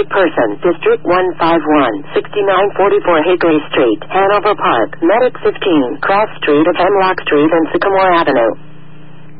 Wanted person, District 151, 6944 Hickory Street, Hanover Park, Medic 15, Cross Street of Hemlock Street and Sycamore Avenue.